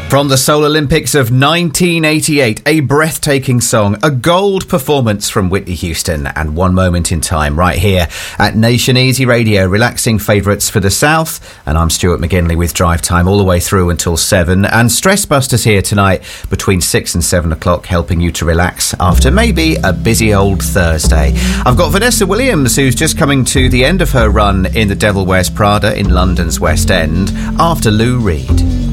From the Soul Olympics of 1988, a breathtaking song, a gold performance from Whitney Houston, and One Moment in Time right here at Nation Easy Radio, relaxing favourites for the South. And I'm Stuart McGinley with Drive Time all the way through until 7. And Stress Busters here tonight between 6 and 7 o'clock, helping you to relax after maybe a busy old Thursday. I've got Vanessa Williams, who's just coming to the end of her run in The Devil Wears Prada in London's West End after Lou Reed.